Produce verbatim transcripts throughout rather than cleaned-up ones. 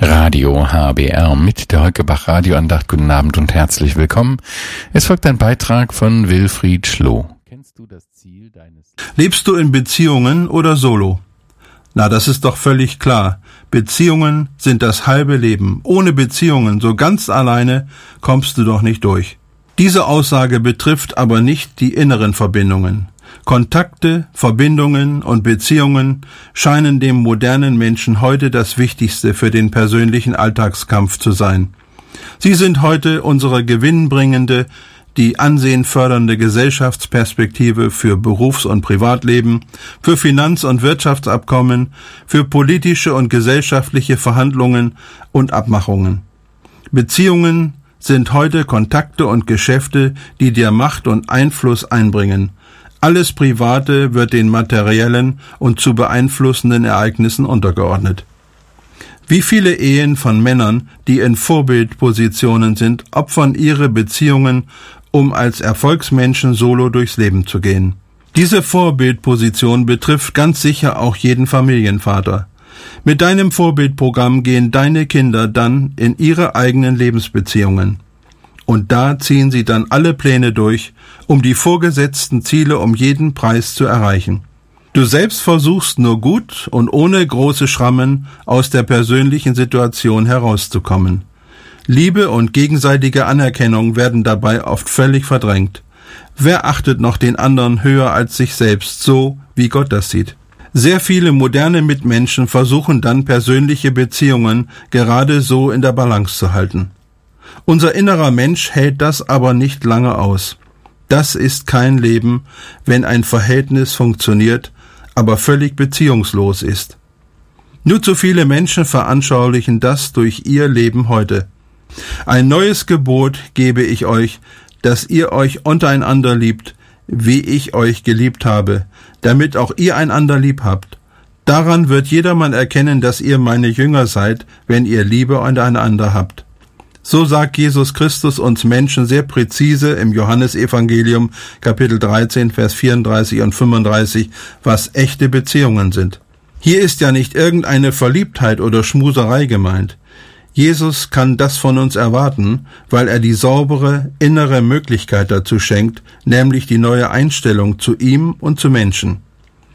Radio H B R mit der Heukebach Radioandacht. Guten Abend und herzlich willkommen. Es folgt ein Beitrag von Wilfried Schloh. Kennst du das Ziel deines... Lebst du in Beziehungen oder solo? Na, das ist doch völlig klar. Beziehungen sind das halbe Leben. Ohne Beziehungen, so ganz alleine, kommst du doch nicht durch. Diese Aussage betrifft aber nicht die inneren Verbindungen. Kontakte, Verbindungen und Beziehungen scheinen dem modernen Menschen heute das Wichtigste für den persönlichen Alltagskampf zu sein. Sie sind heute unsere gewinnbringende, die Ansehen fördernde Gesellschaftsperspektive für Berufs- und Privatleben, für Finanz- und Wirtschaftsabkommen, für politische und gesellschaftliche Verhandlungen und Abmachungen. Beziehungen sind heute Kontakte und Geschäfte, die dir Macht und Einfluss einbringen. Alles Private wird den materiellen und zu beeinflussenden Ereignissen untergeordnet. Wie viele Ehen von Männern, die in Vorbildpositionen sind, opfern ihre Beziehungen, um als Erfolgsmenschen solo durchs Leben zu gehen. Diese Vorbildposition betrifft ganz sicher auch jeden Familienvater. Mit deinem Vorbildprogramm gehen deine Kinder dann in ihre eigenen Lebensbeziehungen. Und da ziehen sie dann alle Pläne durch, um die vorgesetzten Ziele um jeden Preis zu erreichen. Du selbst versuchst nur gut und ohne große Schrammen aus der persönlichen Situation herauszukommen. Liebe und gegenseitige Anerkennung werden dabei oft völlig verdrängt. Wer achtet noch den anderen höher als sich selbst, so wie Gott das sieht? Sehr viele moderne Mitmenschen versuchen dann persönliche Beziehungen gerade so in der Balance zu halten. Unser innerer Mensch hält das aber nicht lange aus. Das ist kein Leben, wenn ein Verhältnis funktioniert, aber völlig beziehungslos ist. Nur zu viele Menschen veranschaulichen das durch ihr Leben heute. Ein neues Gebot gebe ich euch, dass ihr euch untereinander liebt, wie ich euch geliebt habe, damit auch ihr einander lieb habt. Daran wird jedermann erkennen, dass ihr meine Jünger seid, wenn ihr Liebe untereinander habt. So sagt Jesus Christus uns Menschen sehr präzise im Johannesevangelium, Kapitel dreizehn, Vers vierunddreißig und fünfunddreißig, was echte Beziehungen sind. Hier ist ja nicht irgendeine Verliebtheit oder Schmuserei gemeint. Jesus kann das von uns erwarten, weil er die saubere, innere Möglichkeit dazu schenkt, nämlich die neue Einstellung zu ihm und zu Menschen.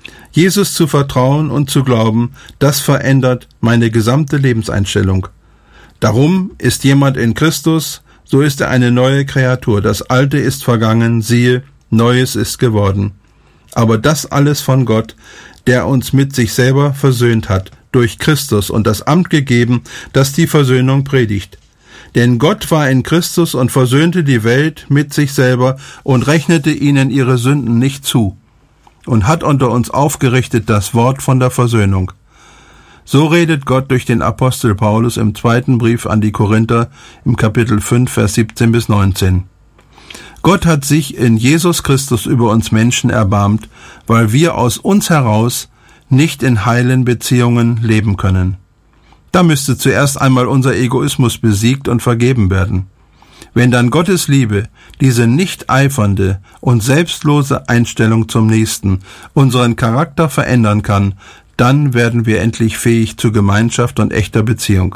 Jesus zu vertrauen und zu glauben, das verändert meine gesamte Lebenseinstellung. Darum ist jemand in Christus, so ist er eine neue Kreatur. Das Alte ist vergangen, siehe, Neues ist geworden. Aber das alles von Gott, der uns mit sich selber versöhnt hat, durch Christus und das Amt gegeben, das die Versöhnung predigt. Denn Gott war in Christus und versöhnte die Welt mit sich selber und rechnete ihnen ihre Sünden nicht zu und hat unter uns aufgerichtet das Wort von der Versöhnung. So redet Gott durch den Apostel Paulus im zweiten Brief an die Korinther im Kapitel fünf, Vers siebzehn bis neunzehn. Gott hat sich in Jesus Christus über uns Menschen erbarmt, weil wir aus uns heraus nicht in heilen Beziehungen leben können. Da müsste zuerst einmal unser Egoismus besiegt und vergeben werden. Wenn dann Gottes Liebe, diese nicht eifernde und selbstlose Einstellung zum Nächsten, unseren Charakter verändern kann, dann werden wir endlich fähig zu Gemeinschaft und echter Beziehung.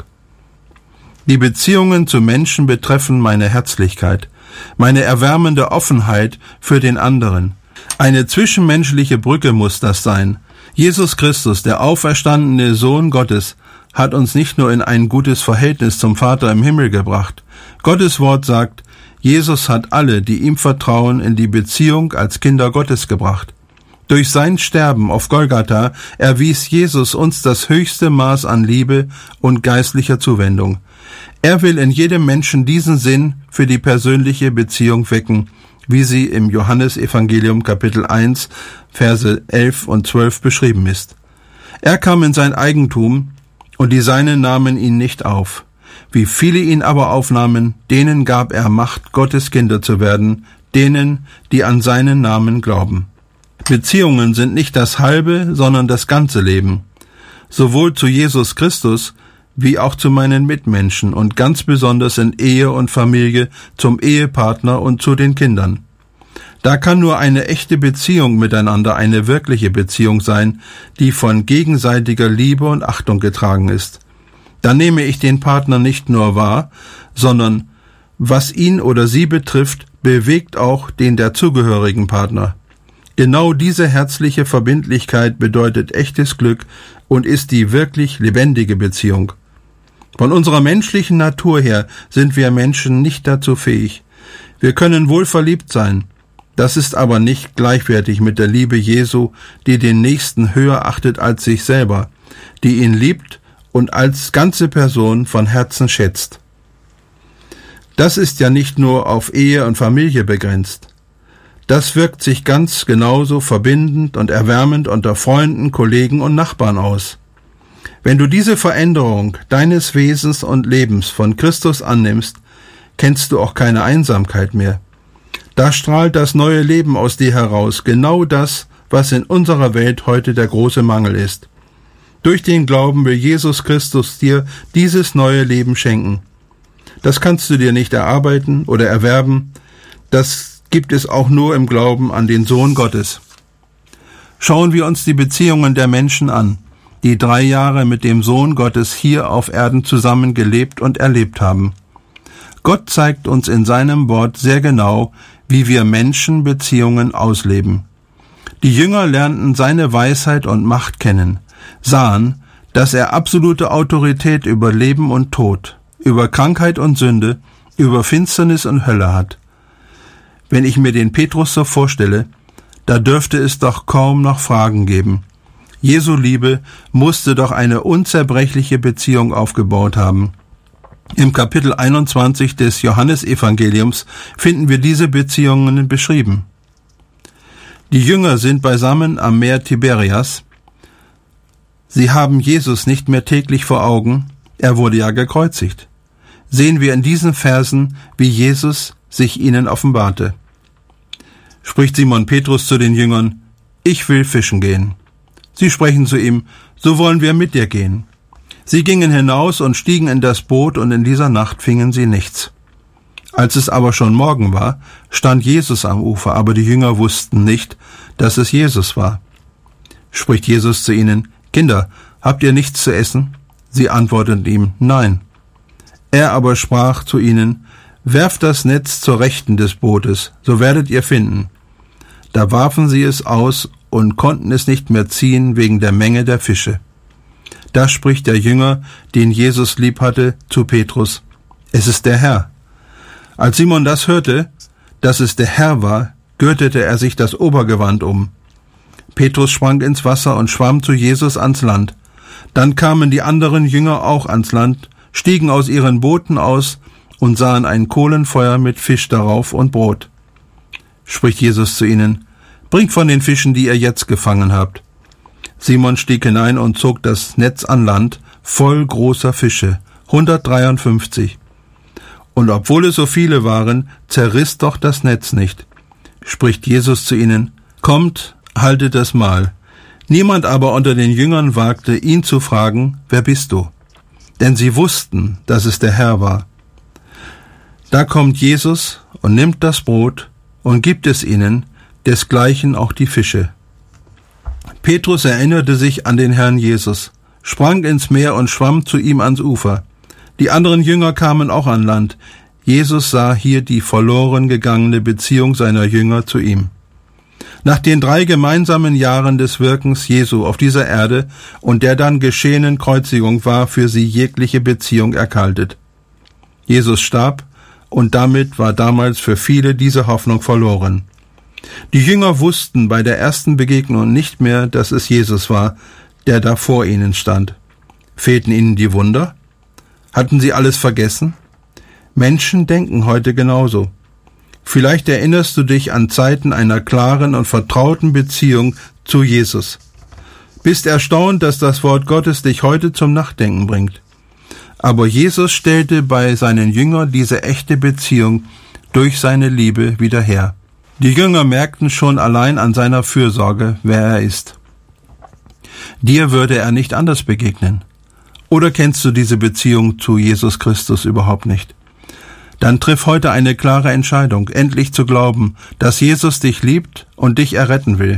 Die Beziehungen zu Menschen betreffen meine Herzlichkeit, meine erwärmende Offenheit für den anderen. Eine zwischenmenschliche Brücke muss das sein. Jesus Christus, der auferstandene Sohn Gottes, hat uns nicht nur in ein gutes Verhältnis zum Vater im Himmel gebracht. Gottes Wort sagt, Jesus hat alle, die ihm vertrauen, in die Beziehung als Kinder Gottes gebracht. Durch sein Sterben auf Golgatha erwies Jesus uns das höchste Maß an Liebe und geistlicher Zuwendung. Er will in jedem Menschen diesen Sinn für die persönliche Beziehung wecken, wie sie im Johannesevangelium Kapitel eins, Verse elf und zwölf beschrieben ist. Er kam in sein Eigentum, und die Seinen nahmen ihn nicht auf. Wie viele ihn aber aufnahmen, denen gab er Macht, Gottes Kinder zu werden, denen, die an seinen Namen glauben. Beziehungen sind nicht das halbe, sondern das ganze Leben. Sowohl zu Jesus Christus wie auch zu meinen Mitmenschen und ganz besonders in Ehe und Familie, zum Ehepartner und zu den Kindern. Da kann nur eine echte Beziehung miteinander eine wirkliche Beziehung sein, die von gegenseitiger Liebe und Achtung getragen ist. Dann nehme ich den Partner nicht nur wahr, sondern was ihn oder sie betrifft, bewegt auch den dazugehörigen Partner. Genau diese herzliche Verbindlichkeit bedeutet echtes Glück und ist die wirklich lebendige Beziehung. Von unserer menschlichen Natur her sind wir Menschen nicht dazu fähig. Wir können wohl verliebt sein. Das ist aber nicht gleichwertig mit der Liebe Jesu, die den Nächsten höher achtet als sich selber, die ihn liebt und als ganze Person von Herzen schätzt. Das ist ja nicht nur auf Ehe und Familie begrenzt. Das wirkt sich ganz genauso verbindend und erwärmend unter Freunden, Kollegen und Nachbarn aus. Wenn du diese Veränderung deines Wesens und Lebens von Christus annimmst, kennst du auch keine Einsamkeit mehr. Da strahlt das neue Leben aus dir heraus, genau das, was in unserer Welt heute der große Mangel ist. Durch den Glauben will Jesus Christus dir dieses neue Leben schenken. Das kannst du dir nicht erarbeiten oder erwerben, das gibt es auch nur im Glauben an den Sohn Gottes. Schauen wir uns die Beziehungen der Menschen an, die drei Jahre mit dem Sohn Gottes hier auf Erden zusammen gelebt und erlebt haben. Gott zeigt uns in seinem Wort sehr genau, wie wir Menschen Beziehungen ausleben. Die Jünger lernten seine Weisheit und Macht kennen, sahen, dass er absolute Autorität über Leben und Tod, über Krankheit und Sünde, über Finsternis und Hölle hat. Wenn ich mir den Petrus so vorstelle, da dürfte es doch kaum noch Fragen geben. Jesu Liebe musste doch eine unzerbrechliche Beziehung aufgebaut haben. Im Kapitel einundzwanzig des Johannesevangeliums finden wir diese Beziehungen beschrieben. Die Jünger sind beisammen am Meer Tiberias. Sie haben Jesus nicht mehr täglich vor Augen, er wurde ja gekreuzigt. Sehen wir in diesen Versen, wie Jesus sich ihnen offenbarte. Spricht Simon Petrus zu den Jüngern, ich will fischen gehen. Sie sprechen zu ihm, so wollen wir mit dir gehen. Sie gingen hinaus und stiegen in das Boot, und in dieser Nacht fingen sie nichts. Als es aber schon Morgen war, stand Jesus am Ufer, aber die Jünger wussten nicht, dass es Jesus war. Spricht Jesus zu ihnen, Kinder, habt ihr nichts zu essen? Sie antworteten ihm, nein. Er aber sprach zu ihnen, werft das Netz zur Rechten des Bootes, so werdet ihr finden. Da warfen sie es aus und konnten es nicht mehr ziehen wegen der Menge der Fische. Da spricht der Jünger, den Jesus lieb hatte, zu Petrus, es ist der Herr. Als Simon das hörte, dass es der Herr war, gürtete er sich das Obergewand um. Petrus sprang ins Wasser und schwamm zu Jesus ans Land. Dann kamen die anderen Jünger auch ans Land, stiegen aus ihren Booten aus und sahen ein Kohlenfeuer mit Fisch darauf und Brot. Spricht Jesus zu ihnen, bringt von den Fischen, die ihr jetzt gefangen habt. Simon stieg hinein und zog das Netz an Land, voll großer Fische, hundertdreiundfünfzig. Und obwohl es so viele waren, zerriss doch das Netz nicht. Spricht Jesus zu ihnen, kommt, haltet das Mahl. Niemand aber unter den Jüngern wagte, ihn zu fragen, wer bist du? Denn sie wussten, dass es der Herr war. Da kommt Jesus und nimmt das Brot und gibt es ihnen, desgleichen auch die Fische. Petrus erinnerte sich an den Herrn Jesus, sprang ins Meer und schwamm zu ihm ans Ufer. Die anderen Jünger kamen auch an Land. Jesus sah hier die verloren gegangene Beziehung seiner Jünger zu ihm. Nach den drei gemeinsamen Jahren des Wirkens Jesu auf dieser Erde und der dann geschehenen Kreuzigung war für sie jegliche Beziehung erkaltet. Jesus starb, und damit war damals für viele diese Hoffnung verloren. Die Jünger wussten bei der ersten Begegnung nicht mehr, dass es Jesus war, der da vor ihnen stand. Fehlten ihnen die Wunder? Hatten sie alles vergessen? Menschen denken heute genauso. Vielleicht erinnerst du dich an Zeiten einer klaren und vertrauten Beziehung zu Jesus. Bist erstaunt, dass das Wort Gottes dich heute zum Nachdenken bringt. Aber Jesus stellte bei seinen Jüngern diese echte Beziehung durch seine Liebe wieder her. Die Jünger merkten schon allein an seiner Fürsorge, wer er ist. Dir würde er nicht anders begegnen. Oder kennst du diese Beziehung zu Jesus Christus überhaupt nicht? Dann triff heute eine klare Entscheidung, endlich zu glauben, dass Jesus dich liebt und dich erretten will.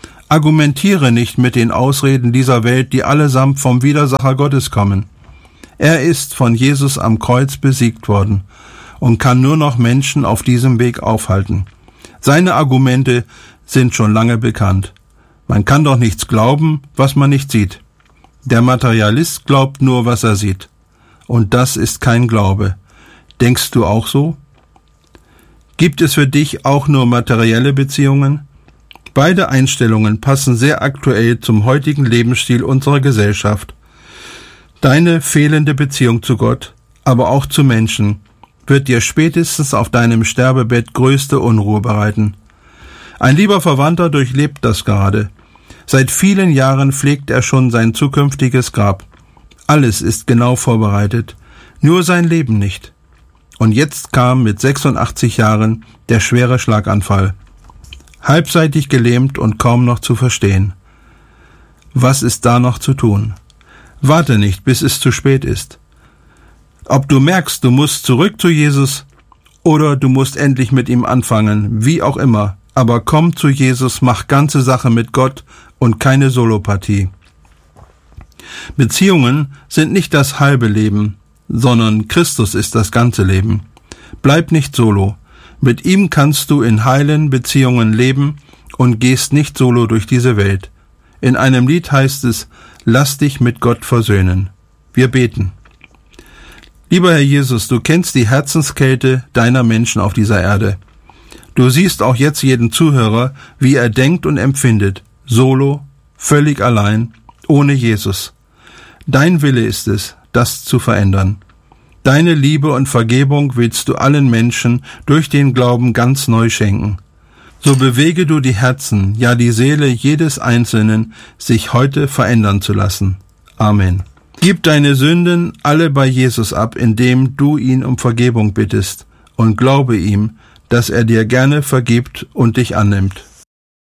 Argumentiere nicht mit den Ausreden dieser Welt, die allesamt vom Widersacher Gottes kommen. Er ist von Jesus am Kreuz besiegt worden und kann nur noch Menschen auf diesem Weg aufhalten. Seine Argumente sind schon lange bekannt. Man kann doch nichts glauben, was man nicht sieht. Der Materialist glaubt nur, was er sieht. Und das ist kein Glaube. Denkst du auch so? Gibt es für dich auch nur materielle Beziehungen? Beide Einstellungen passen sehr aktuell zum heutigen Lebensstil unserer Gesellschaft. Deine fehlende Beziehung zu Gott, aber auch zu Menschen, wird dir spätestens auf deinem Sterbebett größte Unruhe bereiten. Ein lieber Verwandter durchlebt das gerade. Seit vielen Jahren pflegt er schon sein zukünftiges Grab. Alles ist genau vorbereitet, nur sein Leben nicht. Und jetzt kam mit sechsundachtzig Jahren der schwere Schlaganfall. Halbseitig gelähmt und kaum noch zu verstehen. Was ist da noch zu tun? Warte nicht, bis es zu spät ist. Ob du merkst, du musst zurück zu Jesus oder du musst endlich mit ihm anfangen, wie auch immer, aber komm zu Jesus, mach ganze Sache mit Gott und keine Solopartie. Beziehungen sind nicht das halbe Leben, sondern Christus ist das ganze Leben. Bleib nicht solo. Mit ihm kannst du in heilen Beziehungen leben und gehst nicht solo durch diese Welt. In einem Lied heißt es, lass dich mit Gott versöhnen. Wir beten. Lieber Herr Jesus, du kennst die Herzenskälte deiner Menschen auf dieser Erde. Du siehst auch jetzt jeden Zuhörer, wie er denkt und empfindet, solo, völlig allein, ohne Jesus. Dein Wille ist es, das zu verändern. Deine Liebe und Vergebung willst du allen Menschen durch den Glauben ganz neu schenken. So bewege du die Herzen, ja die Seele jedes Einzelnen, sich heute verändern zu lassen. Amen. Gib deine Sünden alle bei Jesus ab, indem du ihn um Vergebung bittest, und glaube ihm, dass er dir gerne vergibt und dich annimmt.